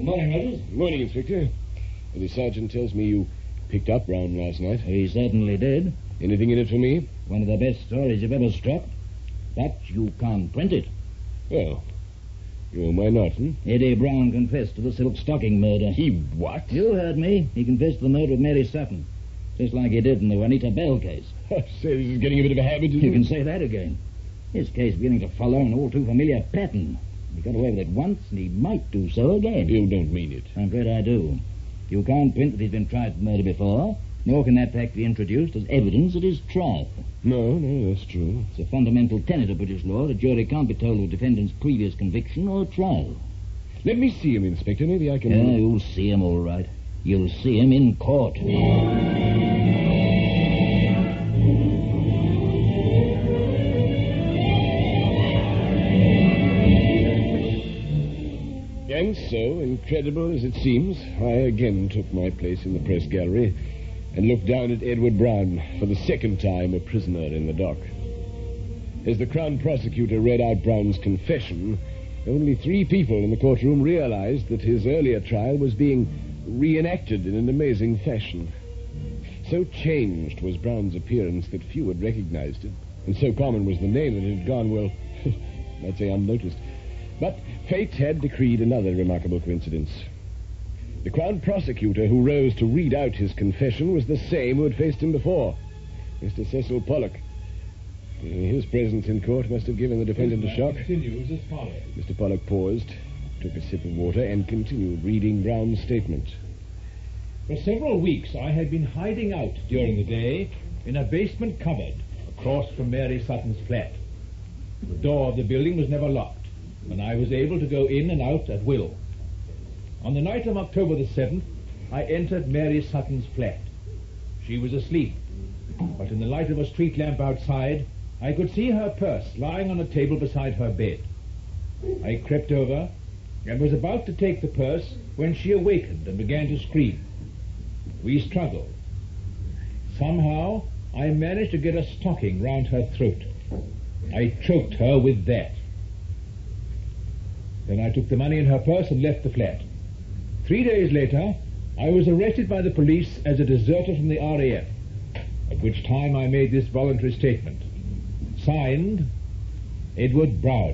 Morning, Rogers. Morning, Inspector. The sergeant tells me you picked up Brown last night. He certainly did. Anything in it for me? One of the best stories you've ever struck. But you can't print it. Well, why not, Eddie Brown confessed to the silk stocking murder. He what? You heard me. He confessed to the murder of Mary Sutton. Just like he did in the Juanita Bell case. Say, this is getting a bit of a habit, isn't You it? can say that again. His case beginning to follow an all too familiar pattern. He got away with it once, and he might do so again. You don't mean it. I'm afraid I do. You can't print that he's been tried for murder before, nor can that fact be introduced as evidence at his trial. No, that's true. It's a fundamental tenet of British law. The jury can't be told of a defendant's previous conviction or trial. Let me see him, Inspector. Maybe I can... Yeah, you'll see him all right. You'll see him in court. And so, incredible as it seems, I again took my place in the press gallery and looked down at Edward Brown, for the second time a prisoner in the dock. As the Crown Prosecutor read out Brown's confession, only 3 people in the courtroom realized that his earlier trial was being reenacted in an amazing fashion. So changed was Brown's appearance that few had recognized him, and so common was the name that it had gone, well, I'd say unnoticed. But fate had decreed another remarkable coincidence. The Crown Prosecutor who rose to read out his confession was the same who had faced him before, Mr. Cecil Pollock. His presence in court must have given the defendant a shock. Continues as follows. Mr. Pollock paused, took a sip of water, and continued reading Brown's statement. For several weeks I had been hiding out during the day in a basement cupboard across from Mary Sutton's flat. The door of the building was never locked, and I was able to go in and out at will. On the night of October the 7th, I entered Mary Sutton's flat. She was asleep, but in the light of a street lamp outside, I could see her purse lying on a table beside her bed. I crept over and was about to take the purse when she awakened and began to scream. We struggled. Somehow, I managed to get a stocking round her throat. I choked her with that. Then I took the money in her purse and left the flat. 3 days later, I was arrested by the police as a deserter from the RAF, at which time I made this voluntary statement. Signed, Edward Brown.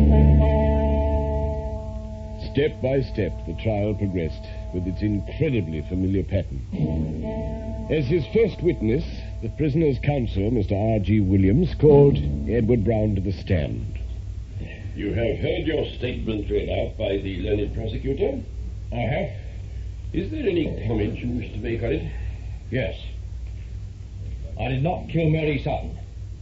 Step by step, the trial progressed, with its incredibly familiar pattern. As his first witness, the prisoner's counsel, Mr. R.G. Williams, called Edward Brown to the stand. You have heard your statement read out by the learned prosecutor? I have? Is there any comment you wish to make on it? Yes. I did not kill Mary Sutton.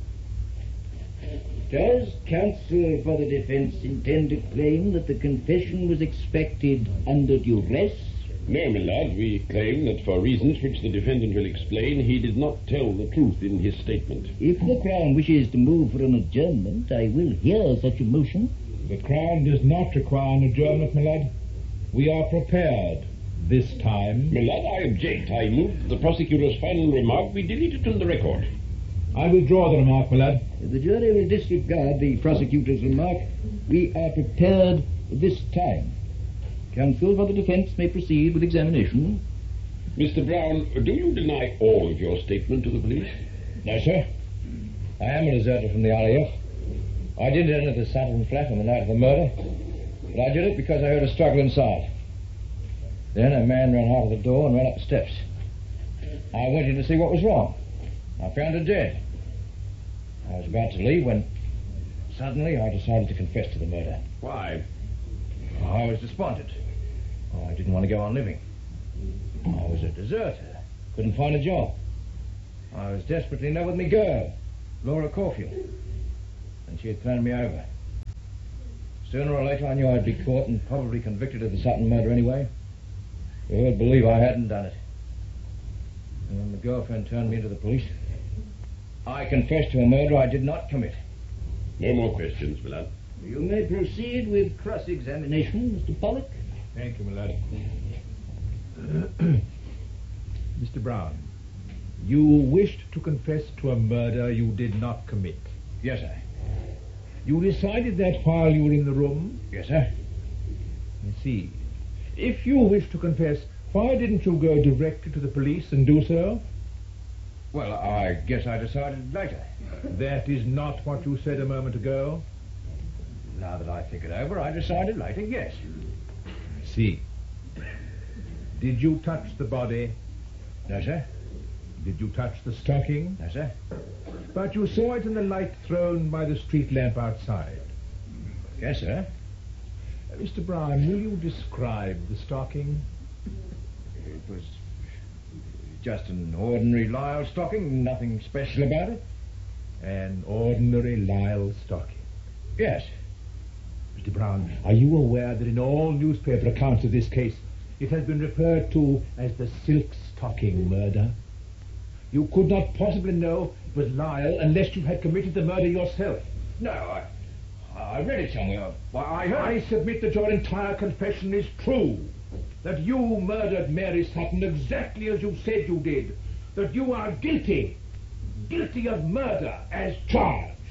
Does counsel for the defense intend to claim that the confession was expected under duress? No, my lord. We claim that for reasons which the defendant will explain, he did not tell the truth in his statement. If the Crown wishes to move for an adjournment, I will hear such a motion. The Crown does not require an adjournment, my lord. We are prepared this time. My lord, I object. I move that the prosecutor's final remark be deleted from the record. I withdraw the remark, my lord. The jury will disregard the prosecutor's remark. We are prepared this time. Counsel for the defense may proceed with examination. Mr. Brown, do you deny all of your statement to the police? No, sir. I am a deserter from the RAF. I did enter the Sutton flat on the night of the murder, but I did it because I heard a struggle inside. Then a man ran out of the door and ran up the steps. I went in to see what was wrong. I found her dead. I was about to leave when suddenly I decided to confess to the murder. Why? I was despondent. I didn't want to go on living. I was a deserter. Couldn't find a job. I was desperately in love with me girl, Laura Caulfield. And she had thrown me over. Sooner or later I knew I'd be caught and probably convicted of the Sutton murder anyway. Who would believe I hadn't done it? And when my girlfriend turned me into the police, I confessed to a murder I did not commit. No more questions, my lord. You may proceed with cross-examination, Mr. Pollock. Thank you, my lord. Mr. Brown, you wished to confess to a murder you did not commit. Yes, sir. You decided that while you were in the room? Yes, sir. I see. If you wish to confess, why didn't you go directly to the police and do so? Well, I guess I decided later. That is not what you said a moment ago. Now that I think it over, I decided later, yes. I see. Did you touch the body? No, sir. Did you touch the stocking? No, sir. But you saw it in the light thrown by the street lamp outside. Yes, sir. Mr. Brown, will you describe the stocking? It was just an ordinary Lyle stocking, nothing special about it. An ordinary Lyle stocking. Yes. Mr. Brown, are you aware that in all newspaper accounts of this case, it has been referred to as the silk stocking murder? You could not possibly know it was Lyle unless you had committed the murder yourself. No, I read it somewhere. Why, I submit that your entire confession is true. That you murdered Mary Sutton exactly as you said you did. That you are guilty. Guilty of murder as charged.